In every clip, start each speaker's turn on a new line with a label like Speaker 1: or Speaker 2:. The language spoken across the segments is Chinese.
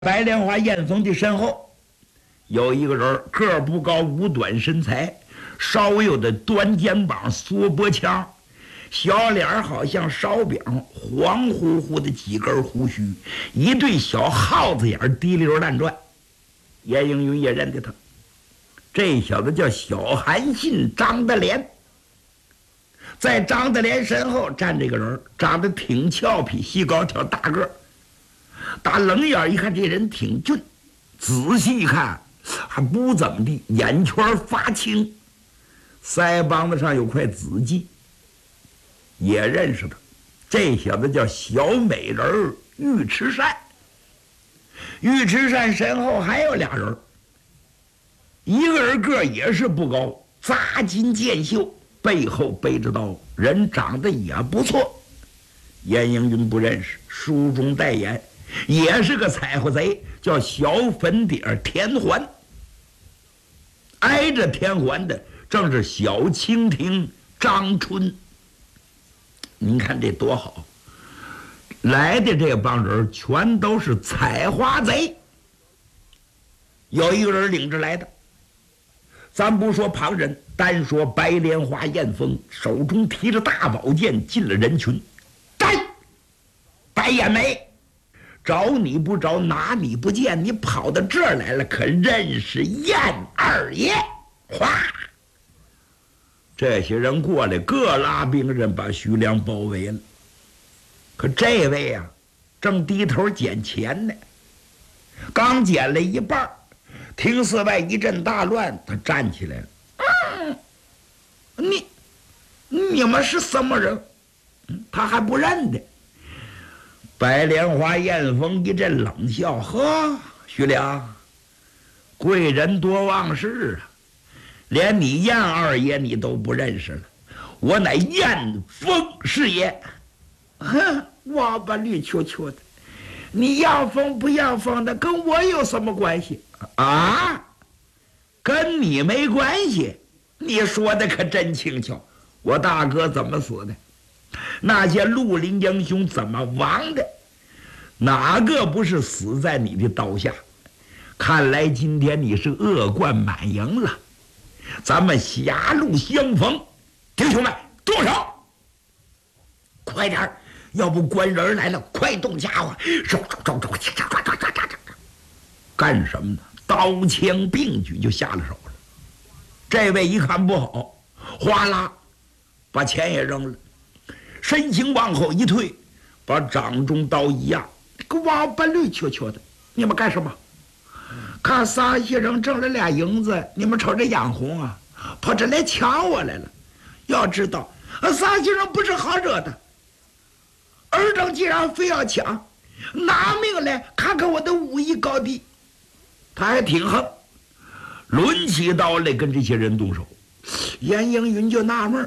Speaker 1: 白莲花燕峰的身后有一个人，个儿不高，五短身材，稍有的短肩膀，缩脖腔，小脸好像烧饼，黄乎乎的几根胡须，一对小耗子眼滴溜乱转。严应云也认得他，这小子叫小韩信张德莲。在张德莲身后站这个人，长得挺俏皮，细高挑，大个儿。打冷眼一看，这人挺俊，仔细一看还不怎么地，眼圈发青，腮帮子上有块紫迹，也认识他。这小子叫小美人尉迟善。尉迟善身后还有俩人，一个人个也是不高，扎金剑袖，背后背着刀，人长得也不错。严应云不认识，书中代言，也是个踩乎贼，叫小粉底儿田环。挨着田环的正是小蜻蜓张春。您看这多好，来的这帮人全都是采花贼。有一个人领着来的，咱不说旁人，单说白莲花燕峰，手中提着大宝剑进了人群。白眼眉，找你不着，拿你不见，你跑到这儿来了，可认识燕二爷？哗！这些人过来，各拉兵刃把徐良包围了。可这位啊，正低头捡钱呢，刚捡了一半，听寺外一阵大乱，他站起来了。你们是什么人？他还不认得。白莲花燕峰一阵冷笑：“呵，徐良，贵人多忘事啊，连你燕二爷你都不认识了。我乃燕峰师爷。”哼，王八绿球球的，你要疯不要疯的，跟我有什么关系啊？跟你没关系？你说的可真轻巧。我大哥怎么死的？那些绿林英雄怎么亡的？哪个不是死在你的刀下？看来今天你是恶贯满盈了。咱们狭路相逢，弟兄们，动手！快点儿，要不官人来了，快动家伙！干什么呢？刀枪并举就下了手了。这位一看不好，哗啦把钱也扔了，身形往后一退，把掌中刀一压。个王八绿球球的，你们干什么？看仨些人挣了俩银子，你们瞅着眼红啊，跑这来抢我来了。要知道仨些人不是好惹的，二等既然非要抢，拿命来看看我的武艺高低。他还挺横，抡起刀来跟这些人动手。严应云就纳闷，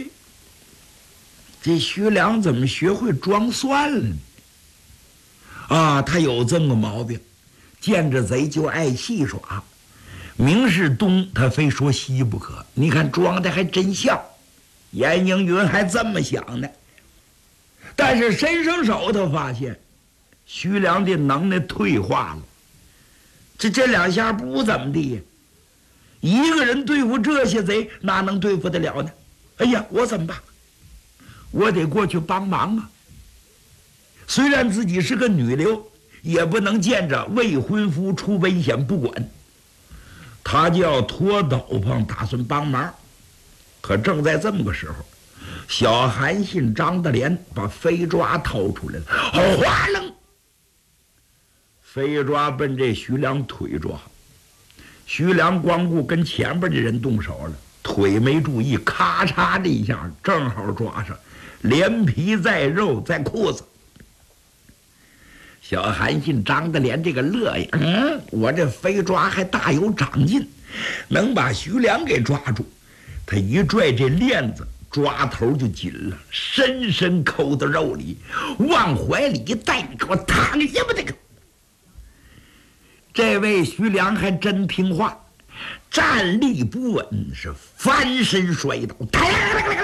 Speaker 1: 这徐良怎么学会装蒜了呢？他有这么个毛病，见着贼就爱戏耍，明是东他非说西不可。你看装的还真像。严应云还这么想呢，但是伸伸手他发现徐良的能耐退化了，这两下不怎么地呀。一个人对付这些贼哪能对付得了呢？哎呀，我怎么办？我得过去帮忙啊。虽然自己是个女流，也不能见着未婚夫出危险不管。他就要脱斗篷，打算帮忙。可正在这么个时候，小韩信张德莲把飞抓掏出来了，哗楞，飞抓奔这徐良腿抓。徐良光顾跟前边的人动手了，腿没注意，咔嚓的一下正好抓上，连皮带肉在裤子。小韩信张德莲这个乐呀，我这飞抓还大有长进，能把徐良给抓住。他一拽这链子，抓头就紧了，深深抠到肉里，往怀里一带，你给我躺下吧！这个这位徐良还真听话，站立不稳，是翻身摔倒，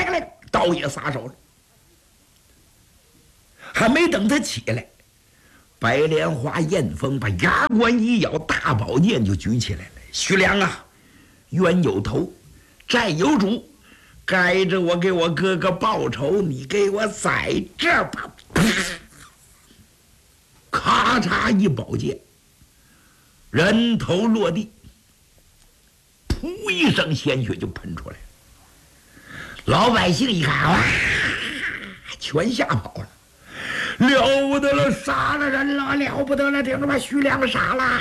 Speaker 1: 刀也撒手了。还没等他起来， 白莲花燕峰把牙关一咬，大宝剑就举起来了。徐良啊，冤有头，债有主，该着我给我哥哥报仇，你给我在这儿吧！咔嚓一宝剑，人头落地，噗一声鲜血就喷出来了。老百姓一看，哇，全吓跑了。了不得了，杀了人了，了不得了！听着把徐良杀了。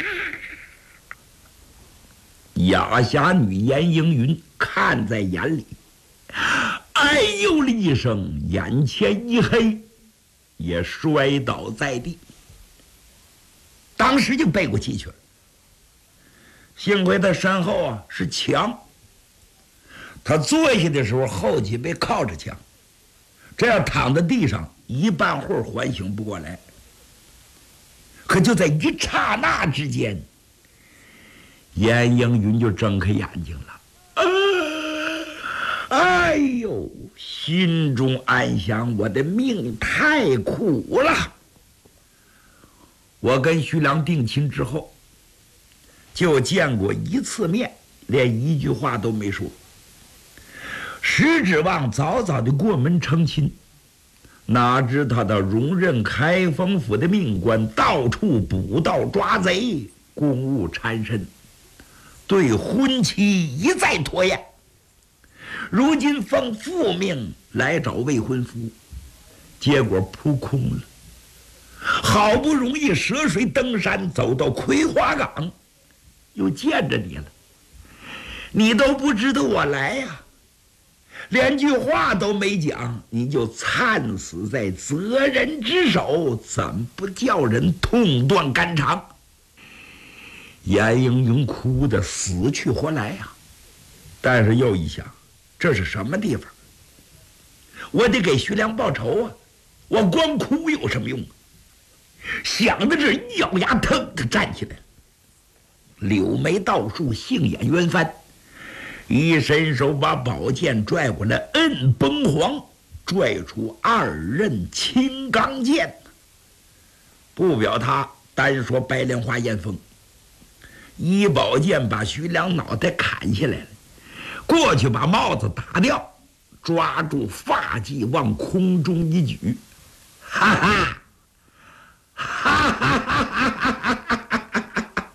Speaker 1: 哑侠女严英云看在眼里，哎呦了一声，眼前一黑，也摔倒在地。当时就背过气去了。幸亏他身后啊是墙，他坐下的时候后脊背靠着墙，这样躺在地上一半会儿缓醒不过来。可就在一刹那之间，严英云就睁开眼睛了。哎呦，心中暗想，我的命太苦了。我跟徐良定亲之后，就见过一次面，连一句话都没说，实指望早早的过门成亲。哪知他的荣任开封府的命官，到处捕盗抓贼，公务缠身，对婚期一再拖延。如今奉父命来找未婚夫，结果扑空了。好不容易涉水登山，走到葵花岗，又见着你了，你都不知道我来呀，连句话都没讲，你就惨死在责人之手，怎不叫人痛断肝肠？严英云哭得死去活来呀，但是又一想，这是什么地方？我得给徐良报仇啊！我光哭有什么用啊？想到这，一咬牙，腾地站起来了，柳眉倒竖，杏眼圆翻，一伸手把宝剑拽过来，摁崩簧，拽出二刃青钢剑。不表他，单说白莲花燕峰，一宝剑把徐良脑袋砍下来了，过去把帽子打掉，抓住发髻往空中一举，哈哈！哈哈哈哈哈！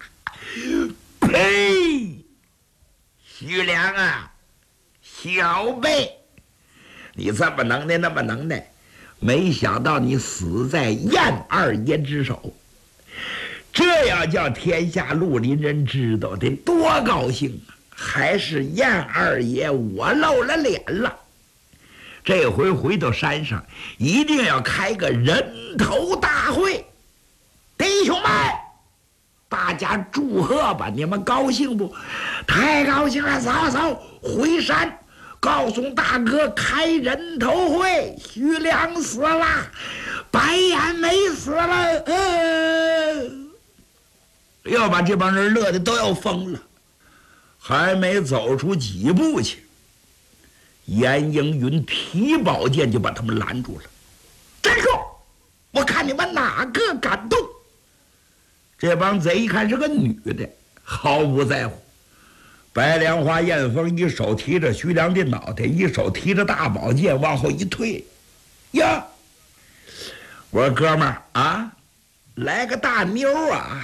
Speaker 1: 呸！徐良啊，小辈，你这么能耐那么能耐，没想到你死在燕二爷之手，这要叫天下绿林人知道得多高兴啊！还是燕二爷我露了脸了，这回回到山上一定要开个人头大会。弟兄们，大家祝贺吧！你们高兴不？太高兴了！走走，回山告诉大哥开人头会。徐良死了，白眼没死了。要把这帮人乐得都要疯了。还没走出几步去，严英云提宝剑就把他们拦住了。站住！我看你们哪个敢动？这帮贼一看是个女的，毫不在乎。白莲花燕峰一手提着徐良的脑袋，一手提着大宝剑往后一退。呀，我说哥们儿啊，来个大妞啊！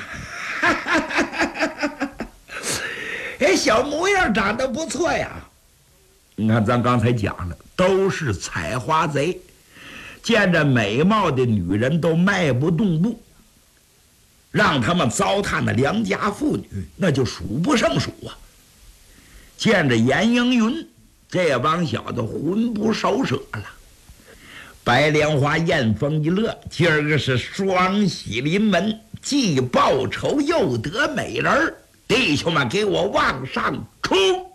Speaker 1: 哎，小模样长得不错呀。你看咱刚才讲了，都是采花贼，见着美貌的女人都迈不动步，让他们糟蹋那良家妇女，那就数不胜数啊。见着严英云，这帮小子魂不守舍了。白莲花燕峰一乐，今儿个是双喜临门，既报仇又得美人儿，弟兄们给我往上冲！